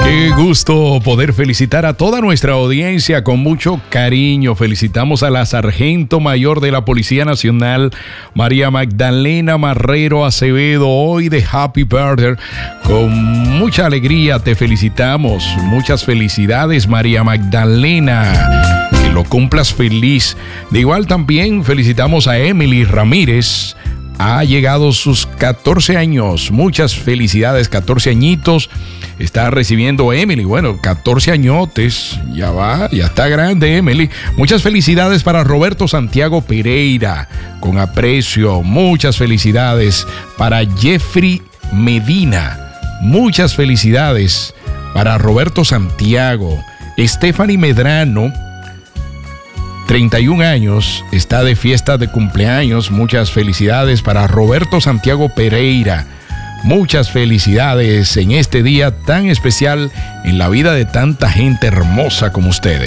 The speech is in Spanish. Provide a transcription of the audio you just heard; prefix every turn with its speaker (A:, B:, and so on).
A: Qué gusto poder felicitar a toda nuestra audiencia con mucho cariño. Felicitamos a la Sargento Mayor de la Policía Nacional, María Magdalena Marrero Acevedo, hoy de Happy Birthday. Con mucha alegría te felicitamos. Muchas felicidades, María Magdalena. Que lo cumplas feliz. De igual también felicitamos a Emily Ramírez. Ha llegado sus 14 años. Muchas felicidades, 14 añitos. Está recibiendo Emily. Bueno, 14 añotes. Ya va, ya está grande Emily. Muchas felicidades para Roberto Santiago Pereira. Con aprecio. Muchas felicidades para Jeffrey Medina. Muchas felicidades para Roberto Santiago. Stephanie Medrano, 31 años, está de fiesta de cumpleaños. Muchas felicidades para Roberto Santiago Pereira. Muchas felicidades en este día tan especial en la vida de tanta gente hermosa como ustedes.